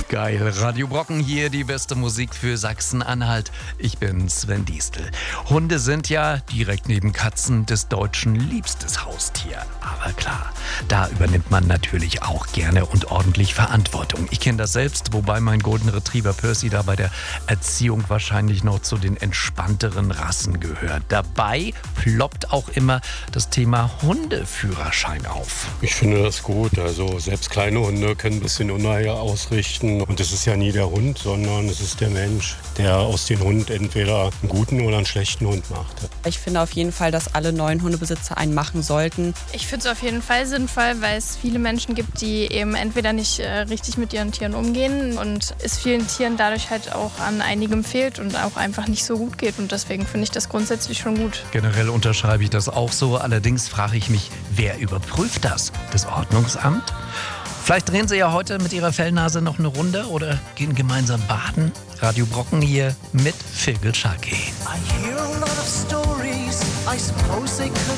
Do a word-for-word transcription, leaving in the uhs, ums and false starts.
Geil. Radio Brocken hier, die beste Musik für Sachsen-Anhalt. Ich bin Sven Diestel. Hunde sind ja direkt neben Katzen des Deutschen liebstes Haustier. Aber klar, da übernimmt man natürlich auch gerne und ordentlich Verantwortung. Ich kenne das selbst, wobei mein Golden Retriever Percy da bei der Erziehung wahrscheinlich noch zu den entspannteren Rassen gehört. Dabei ploppt auch immer das Thema Hundeführerschein auf. Ich finde das gut. Also selbst kleine Hunde können ein bisschen Unheil ausrichten. Und es ist ja nie der Hund, sondern es ist der Mensch, der aus dem Hund entweder einen guten oder einen schlechten Hund macht. Ich finde auf jeden Fall, dass alle neuen Hundebesitzer einen machen sollten. Ich finde es auf jeden Fall sinnvoll, weil es viele Menschen gibt, die eben entweder nicht äh, richtig mit ihren Tieren umgehen und es vielen Tieren dadurch halt auch an einigem fehlt und auch einfach nicht so gut geht. Und deswegen finde ich das grundsätzlich schon gut. Generell unterschreibe ich das auch so. Allerdings frage ich mich, wer überprüft das? Das Ordnungsamt? Vielleicht drehen Sie ja heute mit Ihrer Fellnase noch eine Runde oder gehen gemeinsam baden. Radio Brocken hier mit Feargal Sharkey. I hear a lot of stories, I suppose they could